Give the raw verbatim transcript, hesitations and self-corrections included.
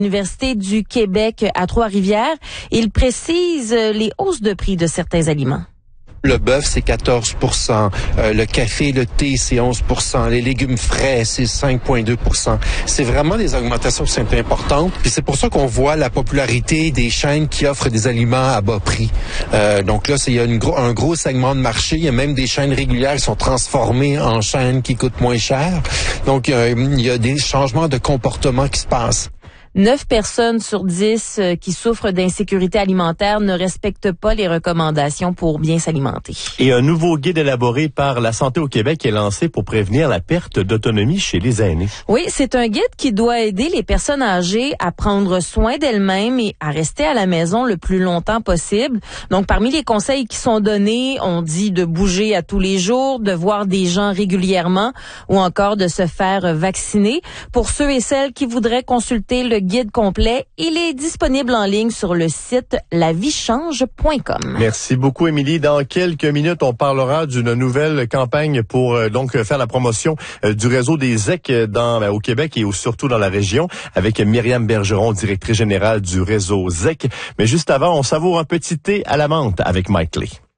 Université du Québec à Trois-Rivières. Il précise les hausses de prix de certains aliments. Le bœuf, c'est quatorze pour cent. Euh, le café, le thé, c'est onze pour cent. Les légumes frais, c'est cinq virgule deux pour cent. C'est vraiment des augmentations qui sont importantes. Puis c'est pour ça qu'on voit la popularité des chaînes qui offrent des aliments à bas prix. Euh, donc là, il y a une gros, un gros segment de marché. Il y a même des chaînes régulières qui sont transformées en chaînes qui coûtent moins cher. Donc, euh, il y a des changements de comportement qui se passent. Neuf personnes sur dix qui souffrent d'insécurité alimentaire ne respectent pas les recommandations pour bien s'alimenter. Et un nouveau guide élaboré par la Santé au Québec est lancé pour prévenir la perte d'autonomie chez les aînés. Oui, c'est un guide qui doit aider les personnes âgées à prendre soin d'elles-mêmes et à rester à la maison le plus longtemps possible. Donc, parmi les conseils qui sont donnés, on dit de bouger à tous les jours, de voir des gens régulièrement ou encore de se faire vacciner. Pour ceux et celles qui voudraient consulter le guide complet, il est disponible en ligne sur le site la vie change point com. Merci beaucoup, Émilie. Dans quelques minutes, on parlera d'une nouvelle campagne pour euh, donc faire la promotion euh, du réseau des Z E C dans, ben, au Québec et surtout dans la région avec Myriam Bergeron, directrice générale du réseau Z E C. Mais juste avant, on savoure un petit thé à la menthe avec Mike Lee.